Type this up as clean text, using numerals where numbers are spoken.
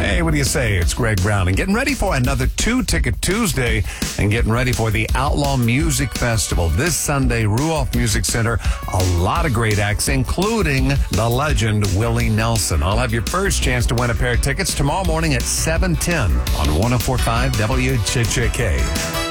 Hey, what do you say? It's Greg Brown. And getting ready for another Two-Ticket Tuesday and getting ready for the Outlaw Music Festival. This Sunday, Ruoff Music Center. A lot of great acts, including the legend Willie Nelson. I'll have your first chance to win a pair of tickets tomorrow morning at 7:10 on 104.5 WHJK.